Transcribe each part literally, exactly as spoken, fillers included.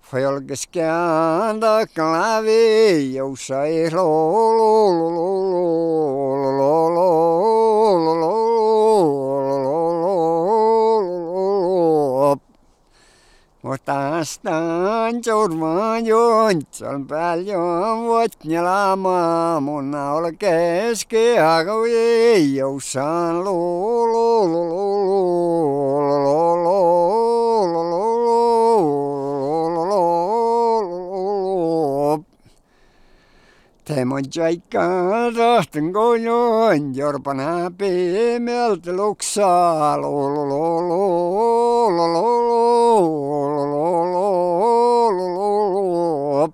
Fölkeskään taklavi, jossa ei lo lo lo lo lo lo lo. Vastaan jormaan jontsal paljon vuotnelama mun naula keskeäkö ei jousaan lo lo lo lo lo lo. Teemon jaikkaan rahten kojon, jorpana pimeältä luksaa, lo lo lo lo lo lo lo.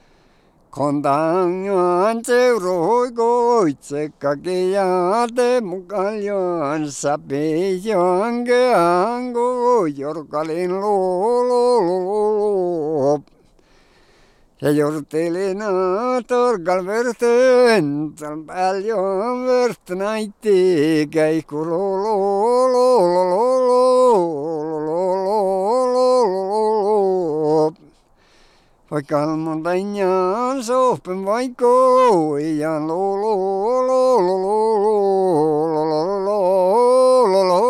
Kontangan seuroi koitse kakiaate mukaljon, sapijon keango, jorkalin lo lo lo. Ja jortelina torgal verten, tal paljon vertenaitti, käiku lo lo lo lo lo lo lo. Vaikka montañan sopen vaikko, ja lo lo lo lo lo lo lo lo.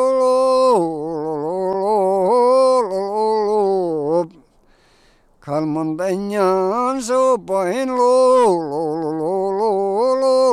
Kalmontañan sopain lo lo lo lo lo.